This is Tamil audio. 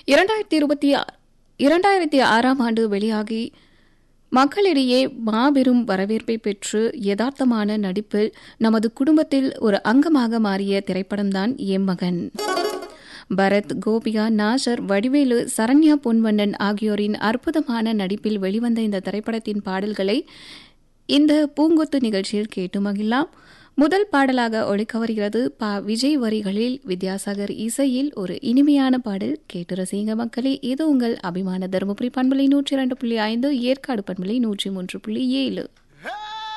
2006ஆம் ஆண்டு வெளியாகி மக்களிடையே மாபெரும் வரவேற்பை பெற்று யதார்த்தமான நடிப்பில் நமது குடும்பத்தில் ஒரு அங்கமாக மாறிய திரைப்படம்தான் எம் மகன். பரத், கோபிகா, நாசர், வடிவேலு, சரண்யா பொன்வண்ணன் ஆகியோரின் அற்புதமான நடிப்பில் வெளிவந்த இந்த திரைப்படத்தின் பாடல்களை இந்த பூங்கொத்து நிகழ்ச்சியில் கேட்டு மகிழலாம். முதல் பாடலாக ஒலிக்க வருகிறது விஜய் வரிகளில் வித்யாசாகர் இசையில் ஒரு இனிமையான பாடல். கேட்டு ரசிங்க மக்களே. இது உங்கள் அபிமான தருமபுரி பண்பலை 102.5, ஏற்காடு பண்பலை 103.7.